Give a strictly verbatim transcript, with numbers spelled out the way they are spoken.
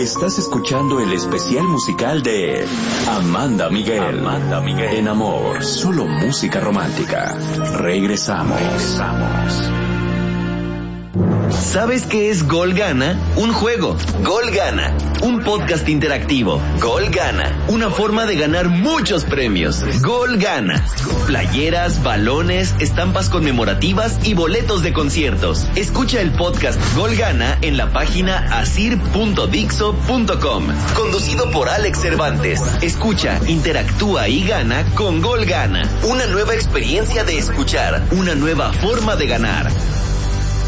Estás escuchando el especial musical de Amanda Miguel. Amanda Miguel. En Amor, solo música romántica. Regresamos. Regresamos. ¿Sabes qué es Gol Gana? Un juego. Gol Gana. Un podcast interactivo. Gol Gana. Una forma de ganar muchos premios. Gol Gana. Playeras, balones, estampas conmemorativas y boletos de conciertos. Escucha el podcast Gol Gana en la página asir punto dixo punto com. Conducido por Alex Cervantes. Escucha, interactúa y gana con Gol Gana. Una nueva experiencia de escuchar. Una nueva forma de ganar.